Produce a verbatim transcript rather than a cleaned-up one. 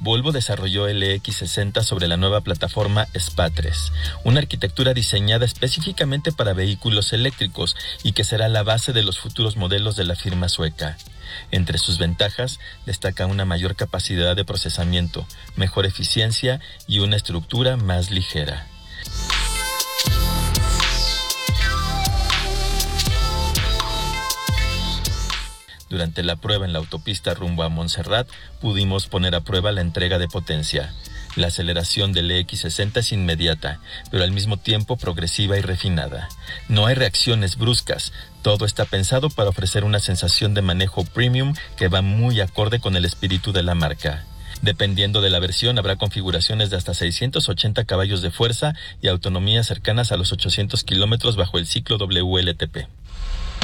Volvo desarrolló el E X sesenta sobre la nueva plataforma S P A tres, una arquitectura diseñada específicamente para vehículos eléctricos y que será la base de los futuros modelos de la firma sueca. Entre sus ventajas destaca una mayor capacidad de procesamiento, mejor eficiencia y una estructura más ligera. Durante la prueba en la autopista rumbo a Montserrat, pudimos poner a prueba la entrega de potencia. La aceleración del E X sesenta es inmediata, pero al mismo tiempo progresiva y refinada. No hay reacciones bruscas, todo está pensado para ofrecer una sensación de manejo premium que va muy acorde con el espíritu de la marca. Dependiendo de la versión, habrá configuraciones de hasta seiscientos ochenta caballos de fuerza y autonomías cercanas a los ochocientos kilómetros bajo el ciclo W L T P.